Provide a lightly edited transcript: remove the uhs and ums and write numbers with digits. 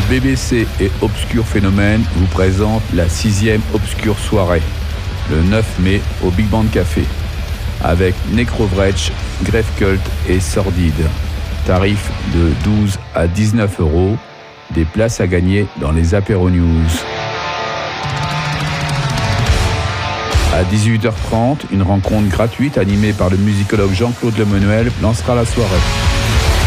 BBC et Obscur Phénomène vous présentent la 6e Obscure Soirée, le 9 mai au Big Band Café, avec Necrovretch, Grave Cult et Sordide. Tarif de 12 à 19 €, des places à gagner dans les Apéro News. À 18h30, une rencontre gratuite animée par le musicologue Jean-Claude Lemenuel lancera la soirée.